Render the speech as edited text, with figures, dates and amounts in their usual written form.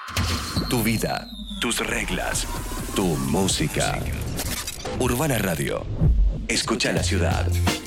Tu vida, tus reglas, tu música. Urbana Radio. Escucha la ciudad.